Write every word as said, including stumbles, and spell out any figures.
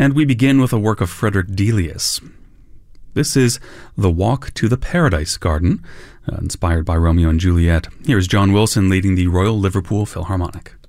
And we begin with a work of Frederick Delius. This is The Walk to the Paradise Garden, uh, inspired by Romeo and Juliet. Here's John Wilson leading the Royal Liverpool Philharmonic.